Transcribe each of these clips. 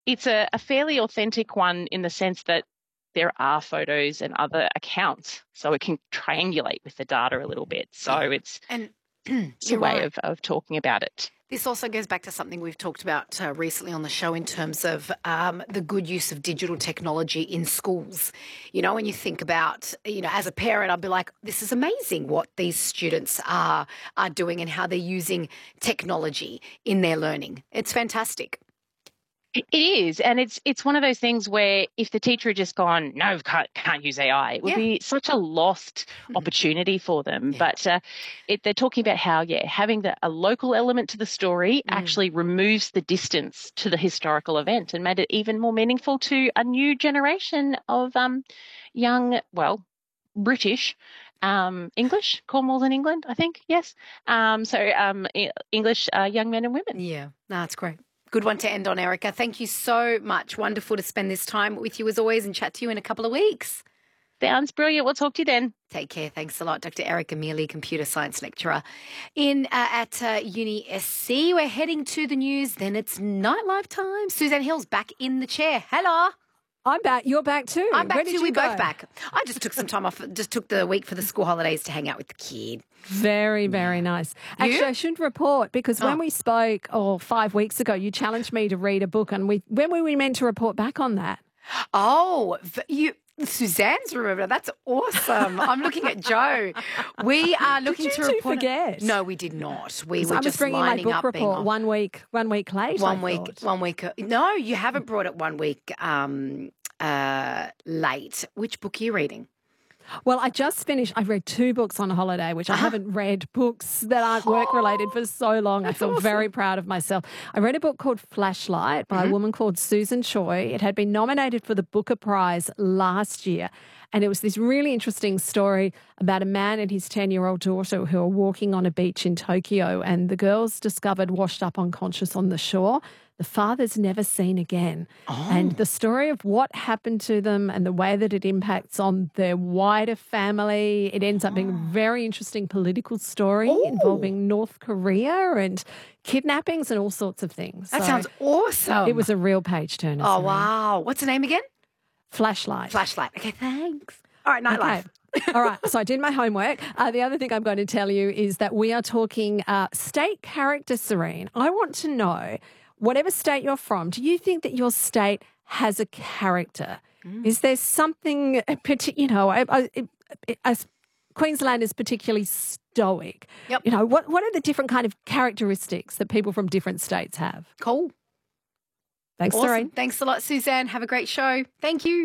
It's a fairly authentic one in the sense that there are photos and other accounts, so it can triangulate with the data a little bit. So And it's a you're way right. of talking about it. This also goes back to something we've talked about recently on the show in terms of the good use of digital technology in schools. You know, when you think about, as a parent, I'd be like, this is amazing what these students are doing and how they're using technology in their learning. It's fantastic. It is, and it's one of those things where if the teacher had just gone, no, can't use AI, it would Yeah. be such a lost opportunity for them. Yeah. But they're talking about how, having a local element to the story actually removes the distance to the historical event and made it even more meaningful to a new generation of young, well, British English, Cornwall's in England, I think, yes. English young men and women. Yeah, no, that's great. Good one to end on, Erica. Thank you so much. Wonderful to spend this time with you as always and chat to you in a couple of weeks. Sounds brilliant. We'll talk to you then. Take care. Thanks a lot, Dr. Erica Mealy, computer science lecturer at Uni SC. We're heading to the news. Then it's nightlife time. Suzanne Hill's back in the chair. Hello. I'm back. You're back too. I'm back Where did too. you We're go? both back. I just took some time off. Just took the week for the school holidays to hang out with the kid. Very, very nice. Actually, I should report because when we spoke 5 weeks ago, you challenged me to read a book, and when were we meant to report back on that? Oh, Suzanne's remembered. That's awesome. I'm looking at Joe. We are looking Did to you two report. forget? No, we did not. We were I was just bringing my lining book up. report 1 week later. One week. No, you haven't brought it 1 week late. Which book are you reading? Well, I just finished. I read 2 books on holiday, which I haven't read books that aren't work-related for so long. I feel very proud of myself. I read a book called Flashlight by a woman called Susan Choi. It had been nominated for the Booker Prize last year. And it was this really interesting story about a man and his 10-year-old daughter who are walking on a beach in Tokyo, and the girl's discovered washed up unconscious on the shore. The father's never seen again. And the story of what happened to them and the way that it impacts on their wider family, it ends up being a very interesting political story involving North Korea and kidnappings and all sorts of things. That sounds awesome. It was a real page turner. Oh, wow. What's the name again? Flashlight. Flashlight. Okay, thanks. All right, nightlife. Okay. All right, so I did my homework. The other thing I'm going to tell you is that we are talking state character, Serene. I want to know, whatever state you're from, do you think that your state has a character? Is there something, as Queensland is particularly stoic. Yep. You know, what are the different kind of characteristics that people from different states have? Cool. Thanks, Awesome. Serene. Thanks a lot, Suzanne. Have a great show. Thank you.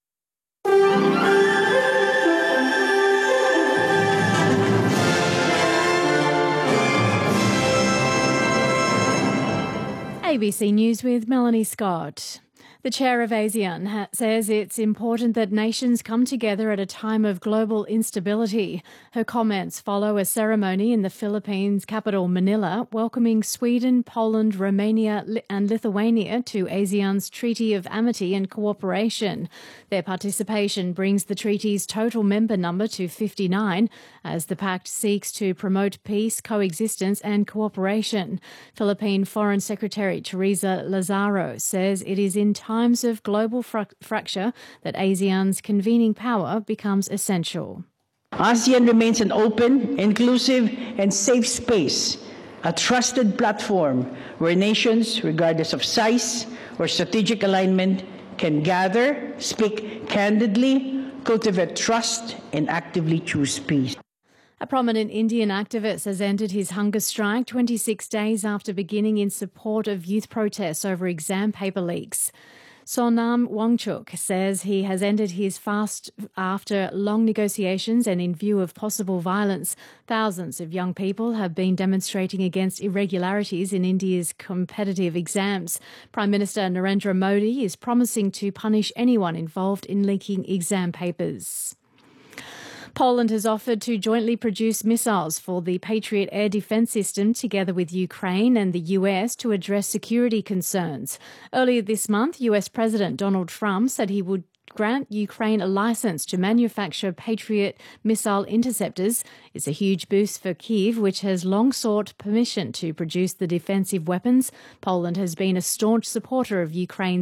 ABC News with Melanie Scott. The chair of ASEAN says it's important that nations come together at a time of global instability. Her comments follow a ceremony in the Philippines' capital, Manila, welcoming Sweden, Poland, Romania and Lithuania to ASEAN's Treaty of Amity and Cooperation. Their participation brings the treaty's total member number to 59, as the pact seeks to promote peace, coexistence and cooperation. Philippine Foreign Secretary Teresa Lazaro says it is in times of global fracture that ASEAN's convening power becomes essential. ASEAN remains an open, inclusive, and safe space, a trusted platform where nations, regardless of size or strategic alignment, can gather, speak candidly, cultivate trust, and actively choose peace. A prominent Indian activist has ended his hunger strike 26 days after beginning in support of youth protests over exam paper leaks. Sonam Wangchuk says he has ended his fast after long negotiations and in view of possible violence. Thousands of young people have been demonstrating against irregularities in India's competitive exams. Prime Minister Narendra Modi is promising to punish anyone involved in leaking exam papers. Poland has offered to jointly produce missiles for the Patriot air defence system together with Ukraine and the US to address security concerns. Earlier this month, US President Donald Trump said he would grant Ukraine a license to manufacture Patriot missile interceptors. It's a huge boost for Kyiv, which has long sought permission to produce the defensive weapons. Poland has been a staunch supporter of Ukraine's